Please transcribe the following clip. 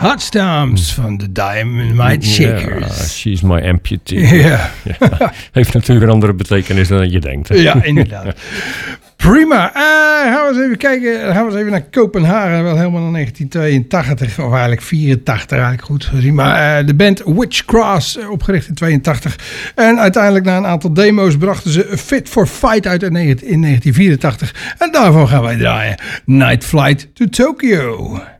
Hot Stamps van de Dynamite Shakers. Ja, she's my amputee. Ja. Ja. Heeft natuurlijk een andere betekenis dan je denkt. Hè? Ja, inderdaad. Prima. Gaan we eens even kijken. Dan gaan we eens even naar Kopenhagen. Wel helemaal naar 1982. Of eigenlijk 84 eigenlijk goed gezien. Maar de band Witchcross, opgericht in 82. En uiteindelijk na een aantal demo's brachten ze Fit for Fight uit in 1984. En daarvan gaan wij draaien. Night Flight to Tokyo.